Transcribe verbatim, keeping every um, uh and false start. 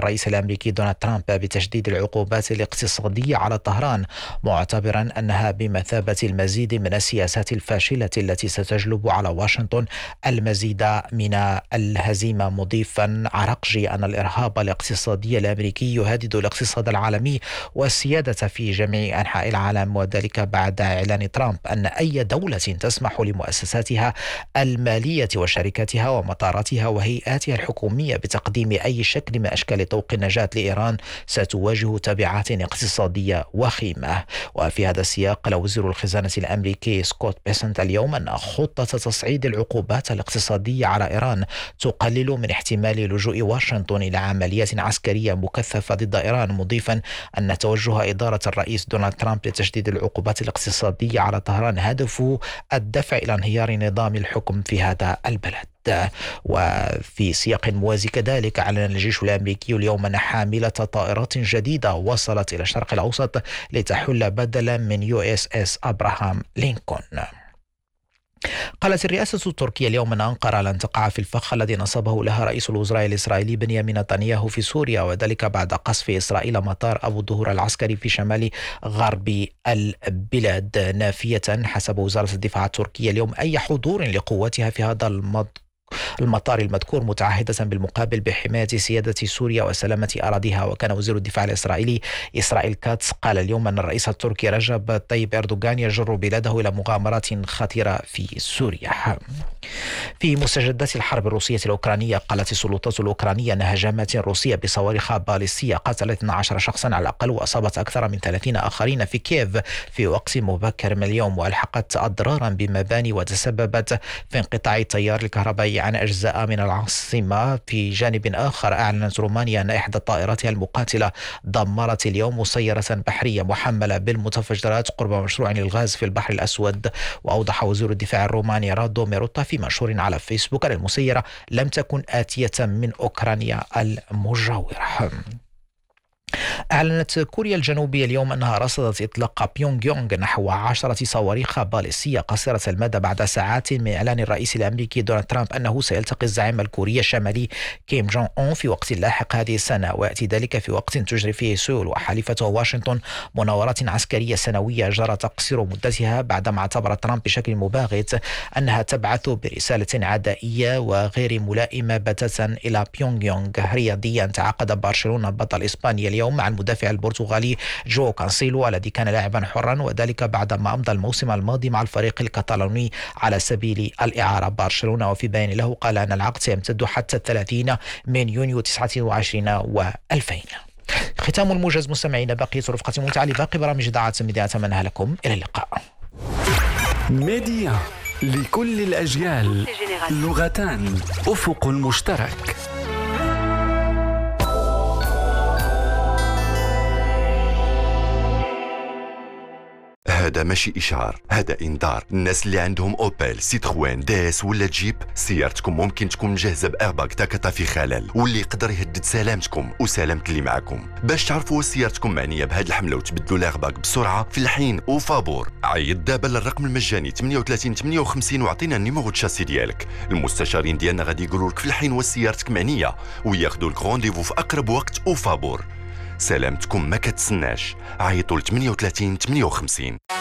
الرئيس الأمريكي دونالد ترامب بتشديد العقوبات الاقتصادية على طهران، معتبرا أنها بمثابة المزيد من السياسات الفاشلة التي ستجلب على واشنطن المزيد من الهزيمة، مضيفا عرقجي أن الإرهاب الاقتصادي الأمريكي يهدد الاقتصاد العالمي والسيادة في جميع أنحاء العالم، وذلك بعد إعلان ترامب أن أي دولة تسمح لمؤسساتها المالية وشركاتها ومطاراتها وهيئاتها الحكومية بتقديم أي شكل من أشكال طوق النجاة لإيران ستواجه تبعات اقتصادية وخيمة. وفي هذا السياق قال وزير الخزانة الأمريكي سكوت بيسنت اليوم أن خطة تصعيد العقوبات الاقتصادية على إيران تقلل من احتمال لجوء واشنطن إلى عمليات عسكرية مكثفة ضد إيران، مضيفا أن توجه إدارة الرئيس دونالد ترامب لتشديد العقوبات الاقتصادية على طهران هدفه الدفع إلى انهيار نظام الحكم في هذا البلد. وفي سياق موازي كذلك أعلن الجيش الأمريكي اليوم أن حاملة طائرات جديدة وصلت إلى الشرق الأوسط لتحل بدلا من يو إس إس أبراهام لينكولن. قالت الرئاسة التركية اليوم أن أنقرة لن تقع في الفخ الذي نصبه لها رئيس الوزراء الإسرائيلي بنيامين نتنياهو في سوريا، وذلك بعد قصف إسرائيل مطار أبو الدهور العسكري في شمال غرب البلاد، نافية حسب وزارة الدفاع التركية اليوم أي حضور لقواتها في هذا المطار المطار المذكور، متعهدة بالمقابل بحماية سيادة سوريا وسلامة أراضيها. وكان وزير الدفاع الإسرائيلي إسرائيل كاتس قال اليوم أن الرئيس التركي رجب طيب أردوغان يجر بلاده إلى مغامرات خطيرة في سوريا. في مستجدات الحرب الروسية الأوكرانية قالت السلطات الأوكرانية أن هجمات روسية بصواريخ باليستية قتلت اثنا عشر شخصا على الأقل وأصابت أكثر من ثلاثين آخرين في كييف في وقت مبكر من اليوم، وألحقت أضرارا بمباني وتسببت في انقطاع التيار الكهربائي عن أجزاء من العاصمة. في جانب آخر أعلنت رومانيا أن إحدى طائراتها المقاتلة دمرت اليوم مسيرة بحرية محملة بالمتفجرات قرب مشروع للغاز في البحر الأسود. وأوضح وزير الدفاع الروماني رادو ميروتا في منشور على فيسبوك أن المسيرة لم تكن آتية من أوكرانيا المجاورة. أعلنت كوريا الجنوبية اليوم أنها رصدت إطلاق بيونغ يونغ نحو عشرة صواريخ باليستية قصيرة المدى بعد ساعات من إعلان الرئيس الأمريكي دونالد ترامب أنه سيلتقي الزعيم الكوري الشمالي كيم جونغ أون في وقت لاحق هذه السنة، ويأتي ذلك في وقت تجري فيه سول وحليفته واشنطن مناورات عسكرية سنوية جرى تقصير مدتها بعدما اعتبر ترامب بشكل مباغت أنها تبعث برسالة عدائية وغير ملائمة بتاتا إلى بيونغ يونغ. رياضيا تعاقد برشلونة البطل إسبانيا اليوم مع المدافع البرتغالي جو كانسيلو الذي كان لاعبا حرا، وذلك بعدما أمضى الموسم الماضي مع الفريق الكتالوني على سبيل الإعارة. برشلونة وفي بيان له قال أن العقد سيمتد حتى الثلاثين من يونيو تسعة وعشرين وألفين. ختام الموجز مستمعين، بقية رفقة ممتعة لباقي برامج إذاعة ميديا، أتمنى لكم إلى اللقاء. ميديا لكل الأجيال، لغتان، أفق مشترك. هذا ماشي إشعار، هذا إنذار. الناس اللي عندهم أوبيل، سيتروين، ديس ولا جيب، سيارتكم ممكن تكون مجهزة بإيرباك تاكتا في خلل واللي يقدر يهدد سلامتكم وسلامة اللي معكم. باش تعرفوا سيارتكم معنية بهذه الحملة وتبدلوا الإيرباك بسرعة في الحين وفابور، عيط دابا للرقم المجاني ثمانية وثلاثين ثمانية وخمسين وعطينا النيمورو الشاسي ديالك. المستشارين ديالنا غادي يقولوا لك في الحين وسيارتك معنية وياخذوا لك رونديفو في أقرب وقت وفابور. سلامتكم ما كتسناش، عيطوا ل ثمانية وثلاثين ثمانية وخمسين.